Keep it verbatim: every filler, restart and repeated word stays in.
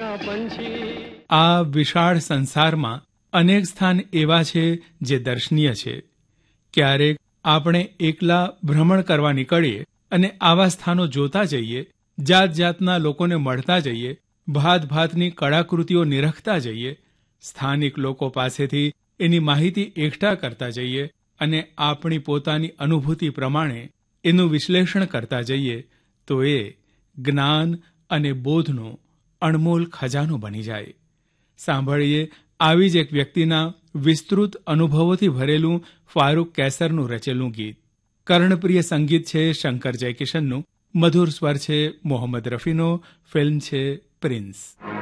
આ વિશાળ સંસારમાં અનેક સ્થાન એવા છે જે દર્શનીય છે. ક્યારેક આપણે એકલા ભ્રમણ કરવા નીકળીએ અને આવા સ્થાનો જોતા જઈએ, જાત જાતના લોકોને મળતા જઈએ, ભાત ભાતની કળાકૃતિઓ નિરખતા જઈએ, સ્થાનિક લોકો પાસેથી એની માહિતી એકઠા કરતા જઈએ અને આપણી પોતાની અનુભૂતિ પ્રમાણે એનું વિશ્લેષણ કરતા જઈએ, તો એ જ્ઞાન અને બોધનો અણમોલ ખજાનો બની જાય. સાંભળીએ આવી જ એક વ્યક્તિના વિસ્તૃત અનુભવોથી ભરેલું ફારૂક કૈસરનું રચેલું ગીત. કર્ણપ્રિય સંગીત છે શંકર જયકિશનનું, મધુર સ્વર છે મોહમ્મદ રફીનો, ફિલ્મ છે પ્રિન્સ.